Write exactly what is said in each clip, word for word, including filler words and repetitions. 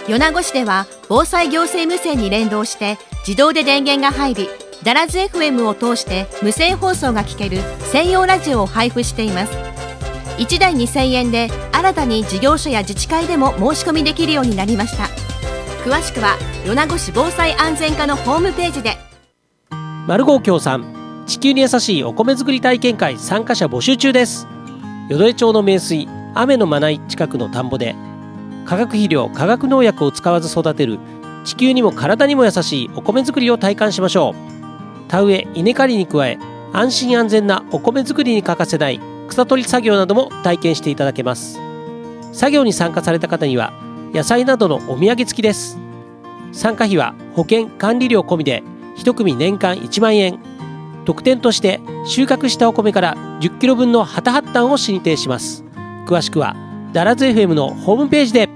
米子市では防災行政無線に連動して自動で電源が入り、ダラズ エフエム を通して無線放送が聞ける専用ラジオを配布しています。いちだいにせんえんで新たに事業所や自治会でも申し込みできるようになりました。詳しくは米子市防災安全課のホームページで。 マルゴー協賛地球に優しいお米作り体験会参加者募集中です。淀江町の名水雨のまない近くの田んぼで化学肥料化学農薬を使わず育てる地球にも体にも優しいお米作りを体感しましょう。田植え稲刈りに加え安心安全なお米作りに欠かせない草取り作業なども体験していただけます。作業に参加された方には野菜などのお土産付きです。参加費は保険管理料込みでいち組年間いちまんえん。特典として収穫したお米からじゅっキロ分の旗発端を進呈します。詳しくはダラズ エフエム のホームページで。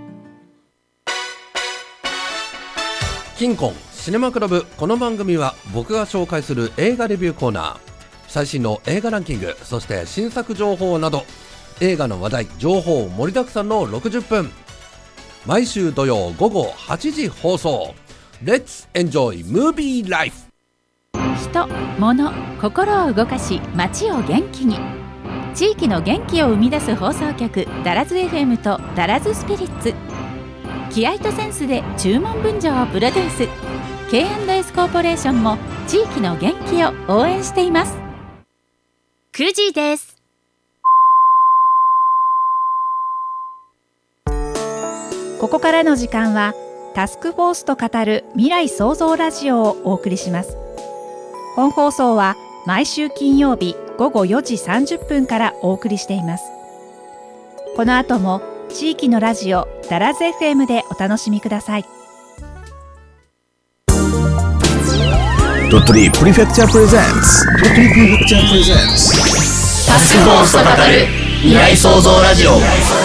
キンコンシネマクラブ。この番組は僕が紹介する映画レビューコーナー、最新の映画ランキング、そして新作情報など映画の話題情報盛りだくさんのろくじゅっぷん、毎週土曜午後はちじ放送。 Let's enjoy movie life。 人、物、心を動かし街を元気に、地域の元気を生み出す放送局ダラズ エフエム とダラズスピリッツ。気合とセンスで注文分譲をプロデュース ケーアンドエス コーポレーションも地域の元気を応援しています。 くじです。 ここからの時間はタスクフォースと語る未来創造ラジオをお送りします。本放送は毎週金曜日ごごよじさんじゅっぷんからお送りしています。この後も地域のラジオダラズ エフエム でお楽しみください。 鳥取プリフェクチャープレゼンツ鳥取プリフェクチャープレゼンツタスクフォースと語る未来創造ラジオ。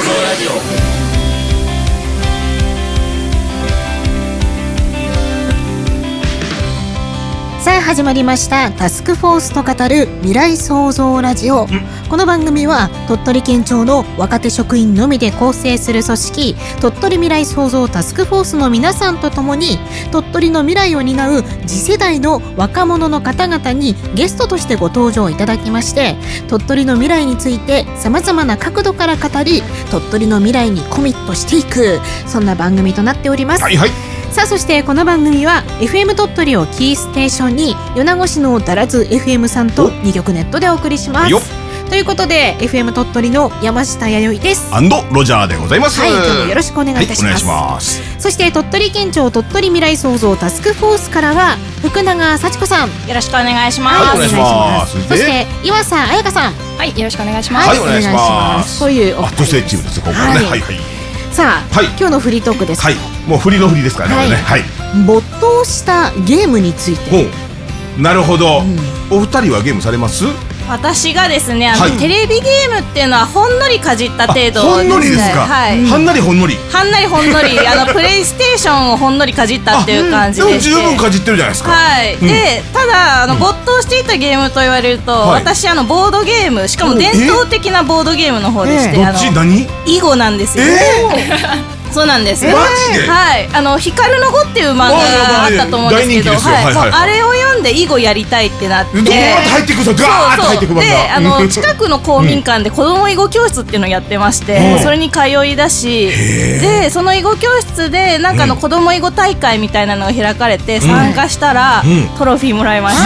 さあ始まりましたタスクフォースと語る未来創造ラジオ。この番組は鳥取県庁の若手職員のみで構成する組織鳥取未来創造タスクフォースの皆さんとともに鳥取の未来を担う次世代の若者の方々にゲストとしてご登場いただきまして、鳥取の未来についてさまざまな角度から語り、鳥取の未来にコミットしていく、そんな番組となっております。 はいはい。 さあそしてこの番組は エフエム 鳥取をキーステーションに米子市のダラズ エフエム さんとに局ネットでお送りします。ということで エフエム 鳥取の山下弥生ですアンドロジャーでございます。 はい、今日もよろしくお願いいたします。 はい、お願いします。 そして鳥取県庁鳥取未来創造タスクフォースからは福永幸子さん、よろしくお願いします。 はい、お願いします。 そして岩佐彩香さん、 はい、よろしくお願いします。 はい、お願いします。 こういうお女性チームですここからね。はいはい。 さあ、はい、今日のフリートークです。 はい、もうフリのフリですからね。はい、はい、 没頭したゲームについて。 なるほど、うん、お二人はゲームされます？ 私がですね、あの、はい、テレビゲームっていうのはほんのりかじった程度です。 ほんのりですか？はい、はんなりほんのりはんなりほんのりあのプレイステーションをほんのりかじったっていう感じでして、 でも十分かじってるじゃないですか。 はい、うん、でただあの没頭していたゲームと言われると、はい、私あのボードゲーム、しかも伝統的なボードゲームの方でして、 どっち何？ 囲碁なんですよ。えーそうなんです。 マジで？ はい、あの光の碁っていう漫画があったと思うんですけど、あれを読んで囲碁やりたいってなって、 ドーンと入ってくるぞ、ガーッと入ってくる漫画。 で、あの近くの公民館で子供囲碁教室っていうのをやってまして、それに通いだし、でその囲碁教室でなんかの子供囲碁大会みたいなのが開かれて参加したらトロフィーもらいました。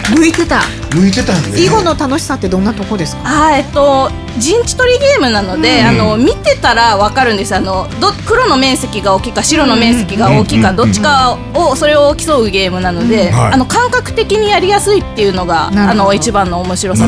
向いてた。 向いてたんね。 囲碁の楽しさってどんなとこですか？ あ、えっと陣地取りゲームなので、あの見てたらわかるんです。あのど黒の面積が大きいか白の面積が大きいかどっちかをそれを競うゲームなので、あの感覚的にやりやすいっていうのがあの一番の面白さ。